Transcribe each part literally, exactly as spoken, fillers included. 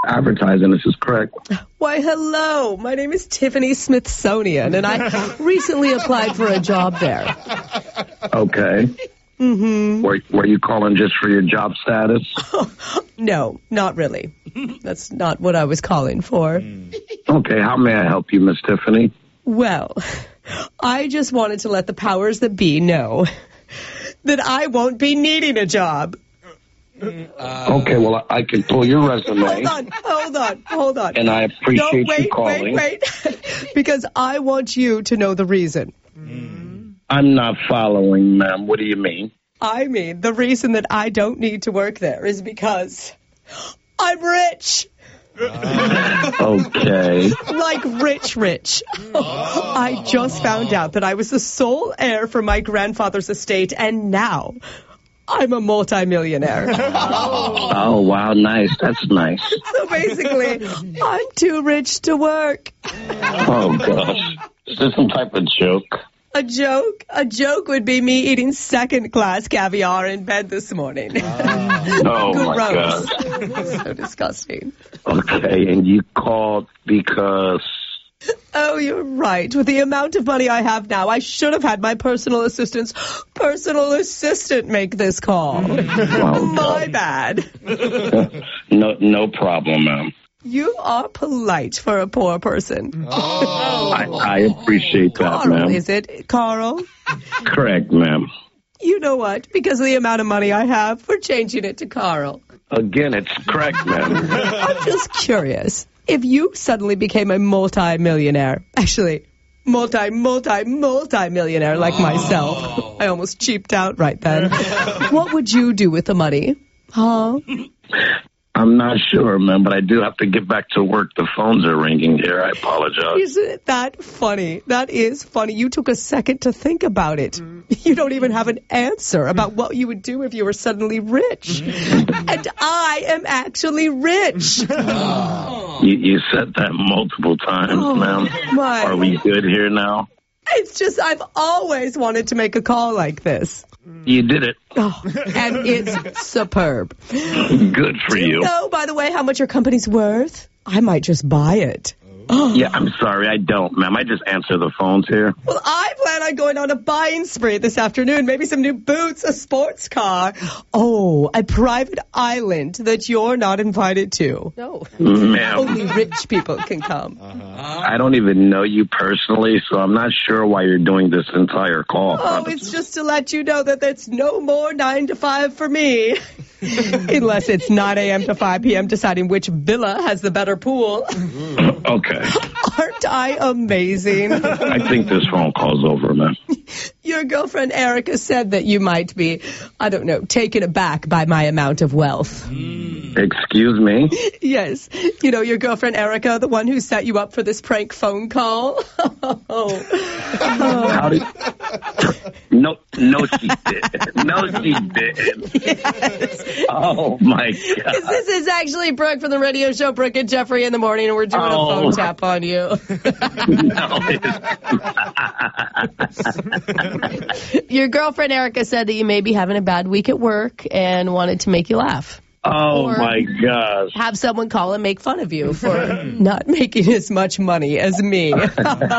Advertising, this is correct. Why, hello. My name is Tiffany Smithsonian, and I recently applied for a job there. Okay. Mm-hmm. Were, were you calling just for your job status? No, not really. That's not what I was calling for. Okay, how may I help you, Miss Tiffany? Well, I just wanted to let the powers that be know that I won't be needing a job. Uh, okay, well, I can pull your resume. Hold on, hold on, hold on. And I appreciate no, wait, you calling. Wait, wait, because I want you to know the reason. Mm. I'm not following, ma'am. What do you mean? I mean, the reason that I don't need to work there is because I'm rich. Uh, okay. Like rich, rich. Oh, I just found out that I was the sole heir for my grandfather's estate, and now I'm a multimillionaire. Oh. oh, wow, nice. That's nice. So basically, I'm too rich to work. Oh, gosh. Is this some type of joke? A joke? A joke would be me eating second-class caviar in bed this morning. Oh, my Gross. God. So disgusting. Okay, and you called because... Oh, you're right. With the amount of money I have now, I should have had my personal assistant's personal assistant make this call. Oh, my bad. no, no problem, ma'am. You are polite for a poor person. Oh. I, I appreciate that, Carl, ma'am. is it, Carl? Correct, ma'am. You know what? Because of the amount of money I have, we're changing it to Carl. Again, it's correct, ma'am. I'm just curious. If you suddenly became a multi-millionaire, actually, multi, multi, multi-millionaire like myself, I almost cheaped out right then, what would you do with the money? Huh? I'm not sure, ma'am, but I do have to get back to work. The phones are ringing here. I apologize. Isn't that funny? That is funny. You took a second to think about it. You don't even have an answer about what you would do if you were suddenly rich. And I am actually rich. You, you said that multiple times, oh, ma'am. My. Are we good here now? It's just I've always wanted to make a call like this. You did it. Oh, and it's superb. Good for you. Do you know, by the way, how much your company's worth? I might just buy it. Oh. Yeah, I'm sorry, I don't, ma'am. I just answer the phones here. Well, I plan on going on a buying spree this afternoon. Maybe some new boots, a sports car. Oh, a private island that you're not invited to. No. Ma'am. Only rich people can come. Uh-huh. I don't even know you personally, so I'm not sure why you're doing this entire call. Oh, it's just to let you know that there's no more nine to five for me. Unless it's nine a.m. to five p.m. deciding which villa has the better pool. Okay. Aren't I amazing? I think this phone call's over, man. Your girlfriend Erica said that you might be, I don't know, taken aback by my amount of wealth. Mm. Excuse me? Yes. You know, your girlfriend Erica, the one who set you up for this prank phone call? oh. oh. How did... No, no, she did. No, she did. Yes. Oh, my God. This is actually Brooke from the radio show Brooke and Jeffrey in the Morning, and we're doing oh. a phone tap on you. No, it's Your girlfriend Erica said that you may be having a bad week at work and wanted to make you laugh. Oh, or my gosh. Have someone call and make fun of you for not making as much money as me. I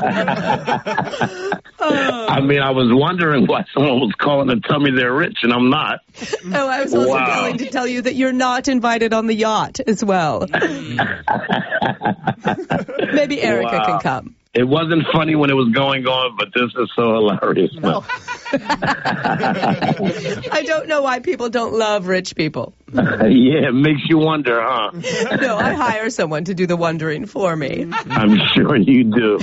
mean, I was wondering why someone was calling to tell me they're rich, and I'm not. Oh, I was also wow. calling to tell you that you're not invited on the yacht as well. Maybe Erica wow. can come. It wasn't funny when it was going on, but this is so hilarious. No. I don't know why people don't love rich people. Uh, yeah, it makes you wonder, huh? No, I hire someone to do the wondering for me. I'm sure you do.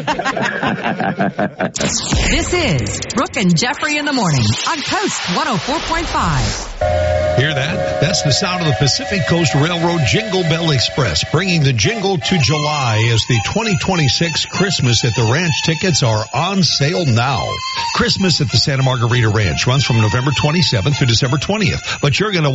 This is Brooke and Jeffrey in the Morning on Coast one oh four point five. Hear that? That's the sound of the Pacific Coast Railroad Jingle Bell Express, bringing the jingle to July as the twenty twenty-six Christmas at the Ranch tickets are on sale now. Christmas at the Santa Margarita Ranch runs from November twenty-seventh to December twentieth, but you're going to want to get your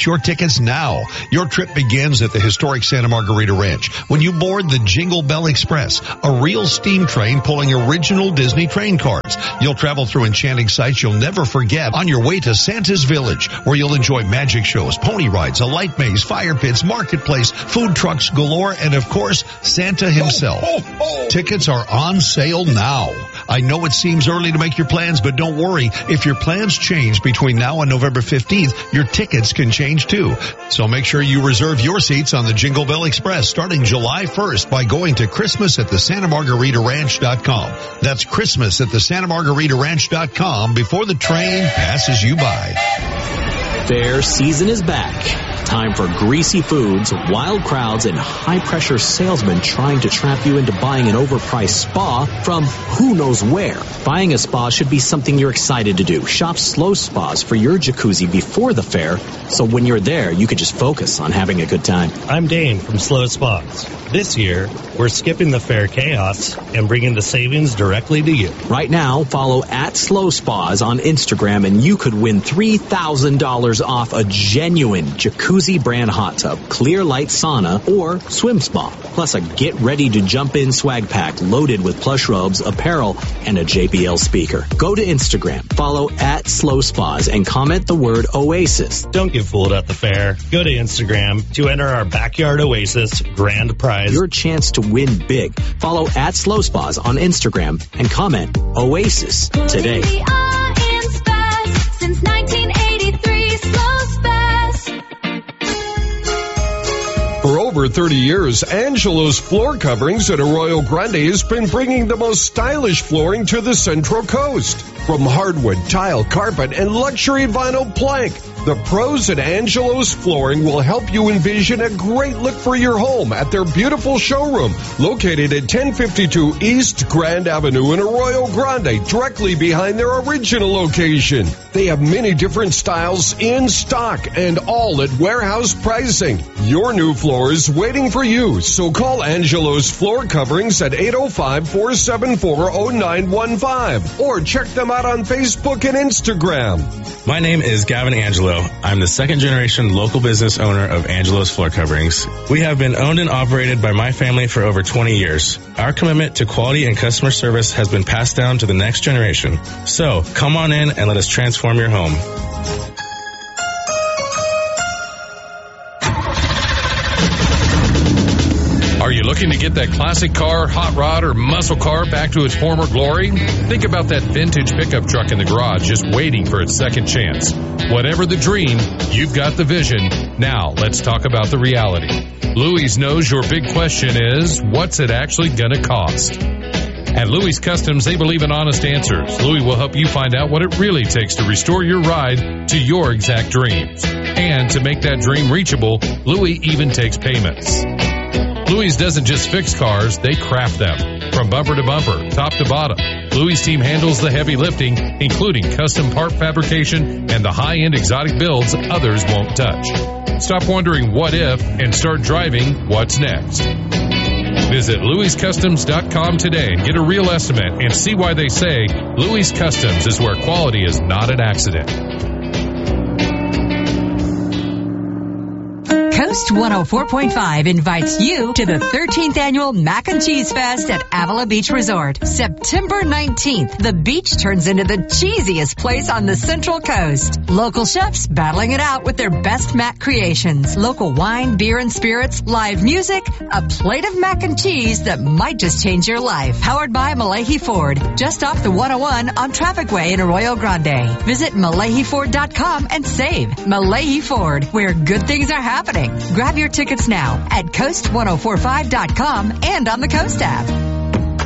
your tickets now. Your trip begins at the historic Santa Margarita Ranch when you board the Jingle Bell Express, a real steam train pulling original Disney train cars. You'll travel through enchanting sights you'll never forget on your way to Santa's Village, where you'll enjoy magic shows, pony rides, a light maze, fire pits, marketplace, food trucks galore, and of course, Santa himself. Oh, oh, oh. Tickets are on sale now. I know it seems early to make your plans, but don't worry. If your plans change between now and November fifteenth, your tickets can change too. So make sure you reserve your seats on the Jingle Bell Express starting July first by going to Christmas at the Santa Margarita Ranch dot com. That's Christmas at the Santa Margarita Ranch dot com before the train passes you by. Fair season is back. Time for greasy foods, wild crowds, and high-pressure salesmen trying to trap you into buying an overpriced spa from who knows where. Buying a spa should be something you're excited to do. Shop Slow Spas for your jacuzzi before the fair, so when you're there, you can just focus on having a good time. I'm Dane from Slow Spas. This year, we're skipping the fair chaos and bringing the savings directly to you. Right now, follow at Slow Spas on Instagram, and you could win three thousand dollars off a genuine jacuzzi brand hot tub, clear light sauna, or swim spa. Plus a get ready to jump in swag pack loaded with plush robes, apparel, and a J B L speaker. Go to Instagram, follow at Slow Spas, and comment the word Oasis. Don't get fooled at the fair. Go to Instagram to enter our Backyard Oasis grand prize. Your chance to win big. Follow at Slow Spas on Instagram and comment Oasis today. Since nineteen eighty-three, Slow Spas. For over thirty years, Angelo's Floor Coverings at Arroyo Grande has been bringing the most stylish flooring to the Central Coast. From hardwood, tile, carpet, and luxury vinyl plank, the pros at Angelo's Flooring will help you envision a great look for your home at their beautiful showroom located at ten fifty-two East Grand Avenue in Arroyo Grande, directly behind their original location. They have many different styles in stock and all at warehouse pricing. Your new floor is waiting for you, so call Angelo's Floor Coverings at eight oh five, four seven four, oh nine one five or check them out on Facebook and Instagram. My name is Gavin Angelo. I'm the second generation local business owner of Angelo's Floor Coverings. We have been owned and operated by my family for over twenty years. Our commitment to quality and customer service has been passed down to the next generation. So come on in and let us transform your home. Are you looking to get that classic car, hot rod, or muscle car back to its former glory? Think about that vintage pickup truck in the garage just waiting for its second chance. Whatever the dream, you've got the vision. Now, let's talk about the reality. Louis knows your big question is, what's it actually going to cost? At Louis Customs, they believe in honest answers. Louis will help you find out what it really takes to restore your ride to your exact dreams. And to make that dream reachable, Louis even takes payments. Louis doesn't just fix cars, they craft them. From bumper to bumper, top to bottom, Louis' team handles the heavy lifting, including custom part fabrication and the high-end exotic builds others won't touch. Stop wondering what if and start driving what's next. Visit Louis Customs dot com today and get a real estimate and see why they say Louis Customs is where quality is not an accident. Coast one oh four point five invites you to the thirteenth Annual Mac and Cheese Fest at Avila Beach Resort. September nineteenth, the beach turns into the cheesiest place on the Central Coast. Local chefs battling it out with their best mac creations. Local wine, beer, and spirits, live music, a plate of mac and cheese that might just change your life. Powered by Malahi Ford, just off the one oh one on Traffic Way in Arroyo Grande. Visit Malahi Ford dot com and save. Malahi Ford, where good things are happening. Grab your tickets now at Coast ten forty-five dot com and on the Coast app.